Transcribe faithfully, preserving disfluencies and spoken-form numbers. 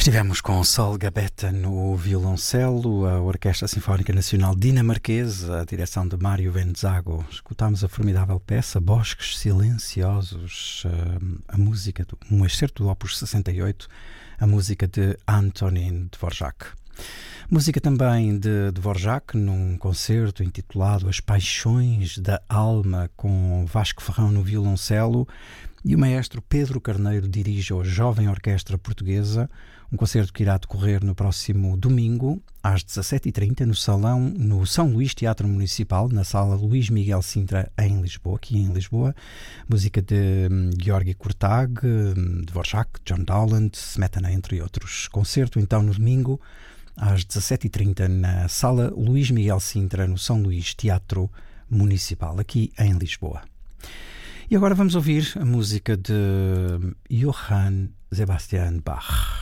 Estivemos com Sol Gabetta no violoncelo, a Orquestra Sinfónica Nacional Dinamarquesa, a direção de Mário Venzago. Escutámos a formidável peça Bosques Silenciosos, a música, de um excerto do Opus sessenta e oito, a música de Antonin Dvorak. Música também de Dvorak num concerto intitulado As Paixões da Alma, com Vasco Ferrão no violoncelo, e o maestro Pedro Carneiro dirige a Jovem Orquestra Portuguesa, um concerto que irá decorrer no próximo domingo, às dezassete e trinta, no salão, no São Luís Teatro Municipal, na sala Luís Miguel Sintra, em Lisboa, aqui em Lisboa. Música de Georgi Kurtag, Dvorak, John Dowland, Smetana, entre outros. Concerto, então, no domingo, às dezassete e trinta, na sala Luís Miguel Sintra, no São Luís Teatro Municipal, aqui em Lisboa. E agora vamos ouvir a música de Johann Sebastian Bach.